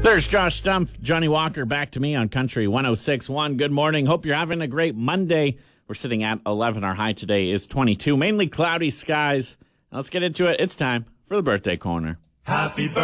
There's Josh Stumpf, Johnny Walker back to me on Country 106.1. Good morning. Hope you're having a great Monday. We're sitting at 11. Our high today is 22. Mainly cloudy skies. Now let's get into it. It's time for the birthday corner. Happy birthday.